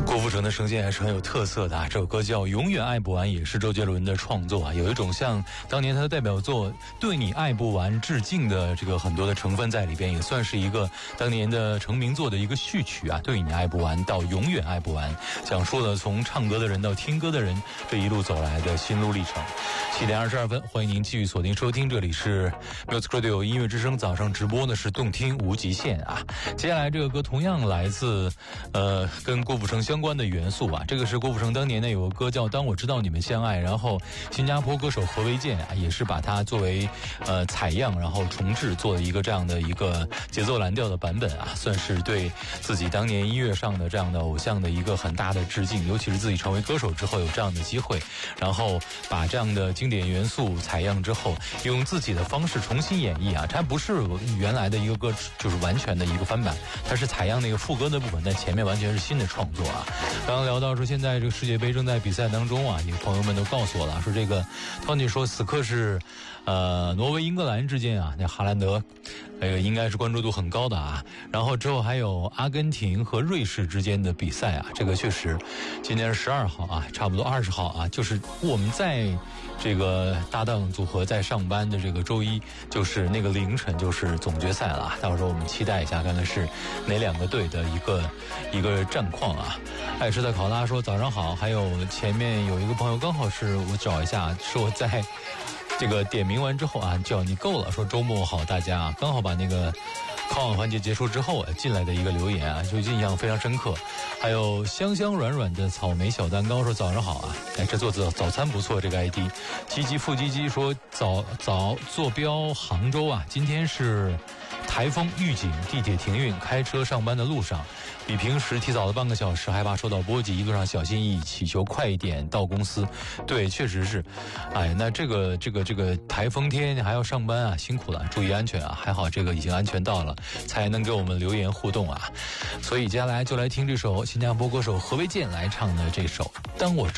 郭富城的声线还是很有特色的啊，这首歌叫《永远爱不完》，也是周杰伦的创作啊，有一种向当年他的代表作《对你爱不完》致敬的这个很多的成分在里边，也算是一个当年的成名作的一个序曲啊，《对你爱不完》到《永远爱不完》，讲述了从唱歌的人到听歌的人这一路走来的心路历程。7点22分，欢迎您继续锁定收听，这里是 Music Radio 音乐之声，早上直播的是动听无极限啊。接下来这个歌同样来自跟郭富城相关的元素啊，这个是郭富城当年呢有个歌叫《当我知道你们相爱》，然后新加坡歌手何维健啊也是把它作为采样，然后重制做了一个这样的一个节奏蓝调的版本啊，算是对自己当年音乐上的这样的偶像的一个很大的致敬，尤其是自己成为歌手之后有这样的机会，然后把这样的经典元素采样之后，用自己的方式重新演绎啊，它不是原来的一个歌就是完全的一个翻版，它是采样那个副歌的部分，但前面完全是新的创作啊。刚刚聊到说现在这个世界杯正在比赛当中啊，也朋友们都告诉我了，说这个 Tony 说此刻是挪威英格兰之间啊，那哈兰德应该是关注度很高的啊，然后之后还有阿根廷和瑞士之间的比赛啊，这个确实今天是12号啊，差不多20号啊，就是我们在这个搭档组合在上班的这个周一，就是那个凌晨就是总决赛了啊，到时候我们期待一下看看是哪两个队的一个战况啊。爱吃的考拉说早上好，还有前面有一个朋友刚好是我找一下，是我在这个点名完之后啊，叫你够了，说周末好大家啊，刚好把那个考网环节结束之后进来的一个留言啊，就印象非常深刻。还有香香软软的草莓小蛋糕说早上好啊，这做早餐不错，这个 ID。积极富积极说早坐标杭州啊，今天是台风预警，地铁停运，开车上班的路上，比平时提早了半个小时，害怕受到波及，一路上小心翼翼，祈求快一点到公司。对，确实是，那这个台风天还要上班啊，辛苦了，注意安全啊！还好这个已经安全到了，才能给我们留言互动啊。所以接下来就来听这首新加坡歌手何维健来唱的这首《当我